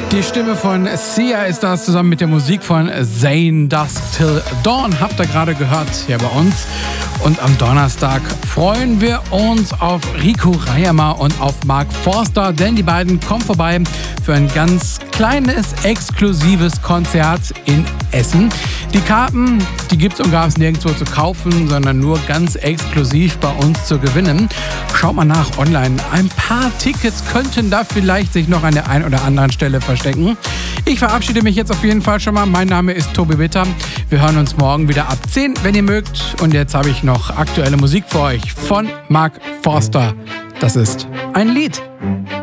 Die Stimme von Sia ist das zusammen mit der Musik von Zayn. Dusk Till Dawn habt ihr gerade gehört hier bei uns. Und am Donnerstag freuen wir uns auf Rico Reyermar und auf Mark Forster, denn die beiden kommen vorbei für ein ganz kleines, exklusives Konzert in Essen. Die Karten, die gibt's und gab's nirgendwo zu kaufen, sondern nur ganz exklusiv bei uns zu gewinnen. Schaut mal nach online. Ein paar Tickets könnten da vielleicht sich noch an der einen oder anderen Stelle verstecken. Ich verabschiede mich jetzt auf jeden Fall schon mal. Mein Name ist Tobi Witter. Wir hören uns morgen wieder ab 10, wenn ihr mögt. Und jetzt habe ich noch aktuelle Musik für euch von Mark Forster. Das ist ein Lied.